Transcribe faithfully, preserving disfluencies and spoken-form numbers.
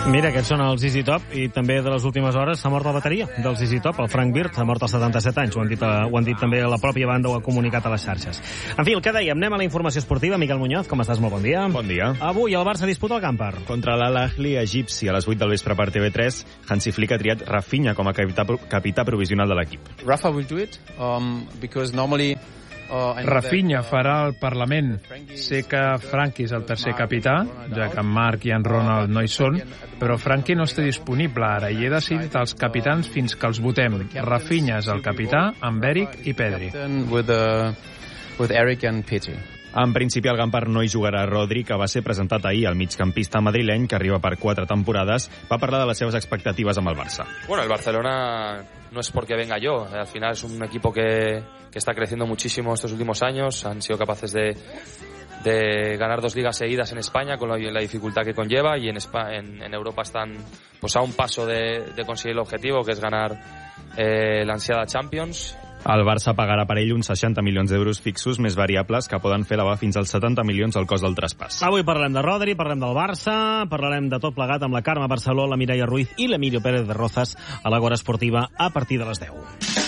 Mira, aquests són els Easy Top, i també de les últimes hores s'ha mort la bateria dels Easy Top. El Frank Bird ha mort als setanta-set anys, ho han dit, ho han dit també la pròpia banda, ho ha comunicat a les xarxes. En fi, el que dèiem, anem a la informació esportiva. Miquel Muñoz, com estàs? Molt bon dia. Bon dia. Avui el Barça disputa el Camper. Contra l'Al-Ahly egipci a les vuit del vespre per T V tres, Hansi Flick ha triat Rafinha com a capità, capità provisional de l'equip. Rafa will do it, um, because normally Rafinha farà el Parlament. Sé que Frankie és el tercer capità, ja que en Marc i en Ronald no hi són, però Frankie no està disponible ara i he decidit els capitans fins que els votem. Rafinha és el capità, amb Eric i Pedri. With, uh, with Eric and Pedri. En principi, al Camper no hi jugarà Rodri, que va ser presentat ahir. El migcampista madrileny, que arriba per quatre temporades, va parlar de les seves expectatives amb el Barça. Bueno, el Barcelona no es porque venga yo. Al final es un equipo que, que está creciendo muchísimo estos últimos años. Han sido capaces de, de ganar dos ligas seguidas en España, con la, la dificultad que conlleva, y en, España, en, en Europa están pues a un paso de, de conseguir el objetivo, que es ganar eh, la ansiada Champions. El Barça pagarà per ell uns seixanta milions d'euros fixos més variables que poden fer elevar fins als setanta milions el cost del traspàs. Avui parlem de Rodri, parlem del Barça, parlarem de tot plegat amb la Carme Barceló, la Mireia Ruiz i l'Emilio Pérez de Rozas a l'Agora Esportiva a partir de les deu.